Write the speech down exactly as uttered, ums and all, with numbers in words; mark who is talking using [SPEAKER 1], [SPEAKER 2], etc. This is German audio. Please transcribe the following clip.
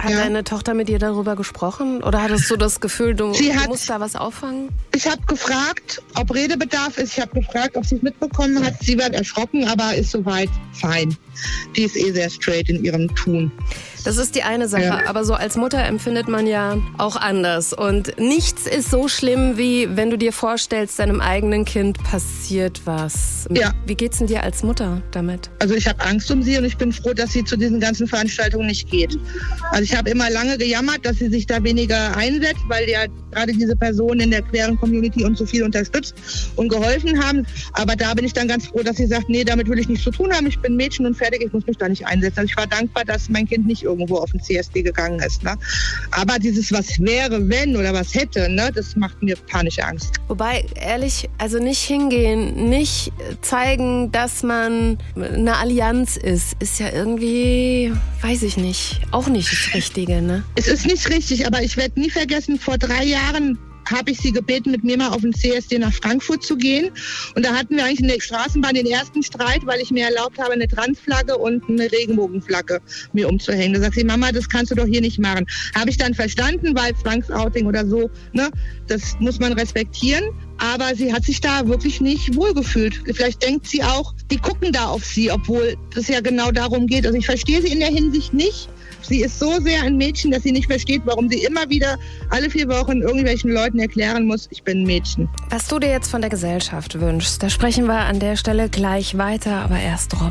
[SPEAKER 1] Hat
[SPEAKER 2] ja.
[SPEAKER 1] deine Tochter mit dir darüber gesprochen? Oder hattest du das Gefühl, du,
[SPEAKER 2] sie hat,
[SPEAKER 1] du musst da was auffangen?
[SPEAKER 2] Ich habe gefragt, ob Redebedarf ist. Ich habe gefragt, ob sie es mitbekommen hat. Sie wird erschrocken, aber ist soweit fein. Die ist eh sehr straight in ihrem Tun.
[SPEAKER 1] Das ist die eine Sache,
[SPEAKER 2] ja.
[SPEAKER 1] aber so als Mutter empfindet man ja auch anders. Und nichts ist so schlimm, wie wenn du dir vorstellst, deinem eigenen Kind passiert was.
[SPEAKER 2] Ja.
[SPEAKER 1] Wie geht's denn dir als Mutter damit?
[SPEAKER 2] Also ich habe Angst um sie und ich bin froh, dass sie zu diesen ganzen Veranstaltungen nicht geht. Also ich habe immer lange gejammert, dass sie sich da weniger einsetzt, weil ja gerade diese Personen in der queeren Community uns so viel unterstützt und geholfen haben. Aber da bin ich dann ganz froh, dass sie sagt, nee, damit will ich nichts zu tun haben. Ich bin Mädchen und fertig, ich muss mich da nicht einsetzen. Also ich war dankbar, dass mein Kind nicht irgendwo auf den C S D gegangen ist. Ne? Aber dieses was wäre, wenn oder was hätte, ne, das macht mir panische Angst.
[SPEAKER 1] Wobei, ehrlich, also nicht hingehen, nicht zeigen, dass man eine Allianz ist, ist ja irgendwie, weiß ich nicht, auch nicht das Richtige, ne?
[SPEAKER 2] Es ist nicht richtig, aber ich werde nie vergessen, vor drei Jahren habe ich sie gebeten, mit mir mal auf den C S D nach Frankfurt zu gehen. Und da hatten wir eigentlich in der Straßenbahn den ersten Streit, weil ich mir erlaubt habe, eine Transflagge und eine Regenbogenflagge mir umzuhängen. Da sagt sie, Mama, das kannst du doch hier nicht machen. Habe ich dann verstanden, weil Zwangsouting oder so, ne, das muss man respektieren. Aber sie hat sich da wirklich nicht wohlgefühlt. Vielleicht denkt sie auch, die gucken da auf sie, obwohl es ja genau darum geht. Also ich verstehe sie in der Hinsicht nicht. Sie ist so sehr ein Mädchen, dass sie nicht versteht, warum sie immer wieder alle vier Wochen irgendwelchen Leuten erklären muss, ich bin ein Mädchen.
[SPEAKER 1] Was du dir jetzt von der Gesellschaft wünschst, da sprechen wir an der Stelle gleich weiter, aber erst Robin.